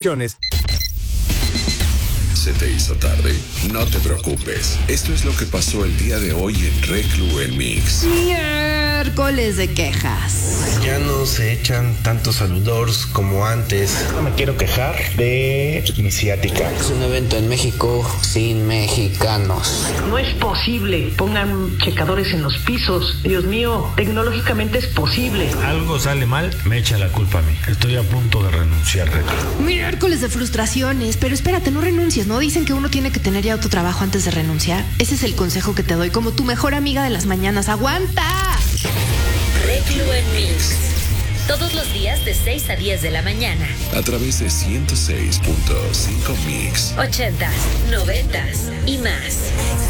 ¿Se te hizo tarde? No te preocupes. Esto es lo que pasó el día de hoy en Reclu en Mix. Miércoles de quejas. Ya no se echan tantos saludors como antes. No me quiero quejar de mi ciática. Es un evento en México sin mexicanos. No es posible. Pongan checadores en los pisos. Dios mío, tecnológicamente es posible. Algo sale mal, me echa la culpa a mí. Estoy a punto de renunciar, Miércoles de frustraciones. Pero espérate, no renuncies, ¿no? Dicen que uno tiene que tener ya autotrabajo antes de renunciar. Ese es el consejo que te doy como tu mejor amiga de las mañanas. ¡Aguanta! Reclu en Mix. Todos los días de 6 a 10 de la mañana. A través de 106.5 Mix. 80s, 90s y más.